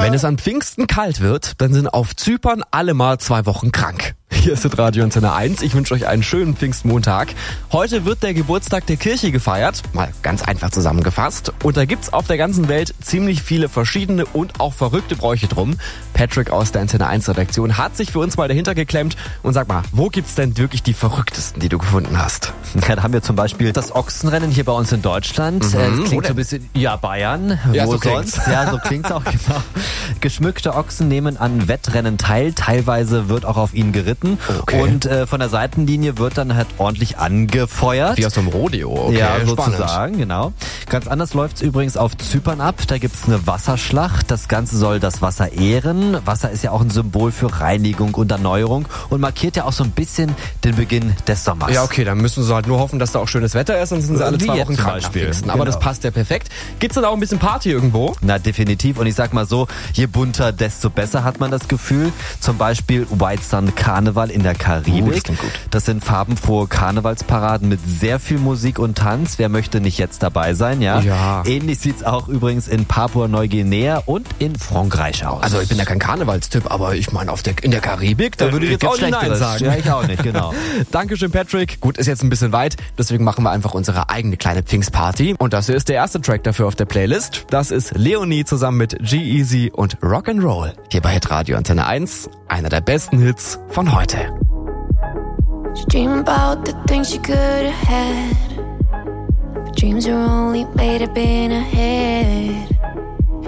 Wenn es an Pfingsten kalt wird, dann sind auf Zypern alle mal 2 Wochen krank. Hier ist Radio Antenne 1. Ich wünsche euch einen schönen Pfingstmontag. Heute wird der Geburtstag der Kirche gefeiert. Mal ganz einfach zusammengefasst. Und da gibt's auf der ganzen Welt ziemlich viele verschiedene und auch verrückte Bräuche drum. Patrick aus der Antenne 1 Redaktion hat sich für uns mal dahinter geklemmt. Und sag mal, wo gibt's denn wirklich die verrücktesten, die du gefunden hast? Ja, da haben wir zum Beispiel das Ochsenrennen hier bei uns in Deutschland. Das klingt so ein bisschen, Bayern. Ja, wo so sonst? Ja, so klingt's auch, genau. Geschmückte Ochsen nehmen an Wettrennen teil. Teilweise wird auch auf ihnen geritten. Okay. Und von der Seitenlinie wird dann halt ordentlich angefeuert. Wie aus so einem Rodeo, okay, ja, spannend. sozusagen, genau. Ganz anders läuft's übrigens auf Zypern ab. Da gibt's eine Wasserschlacht. Das Ganze soll das Wasser ehren. Wasser ist ja auch ein Symbol für Reinigung und Erneuerung und markiert ja auch so ein bisschen den Beginn des Sommers. Ja, okay, dann müssen sie halt nur hoffen, dass da auch schönes Wetter ist, sonst sind sie alle Wie 2 jetzt Wochen zum krank nach Beispiel. Pfingsten. Aber Genau. das passt ja perfekt. Gibt's dann auch ein bisschen Party irgendwo? Na, definitiv. Und ich sag mal so, je bunter, desto besser hat man das Gefühl. Zum Beispiel White Sun Karneval in der Karibik. Das klingt gut. Das sind farbenfrohe Karnevalsparaden mit sehr viel Musik und Tanz. Wer möchte nicht jetzt dabei sein, ja? Ja. Ähnlich sieht's auch übrigens in Papua-Neuguinea und in Frankreich aus. Also ich bin ja kein Karnevalstyp, aber ich meine, in der Karibik, da würde ich jetzt auch nicht Nein sagen. Ja, ich auch nicht, genau. Dankeschön, Patrick. Gut, ist jetzt ein bisschen weit, deswegen machen wir einfach unsere eigene kleine Pfingstparty. Und das hier ist der erste Track dafür auf der Playlist. Das ist Leonie zusammen mit G-Eazy und Rock'n'Roll. Hier bei Hitradio Antenne 1, einer der besten Hits von heute. She dream about the things she could have had, but dreams are only made up in her head.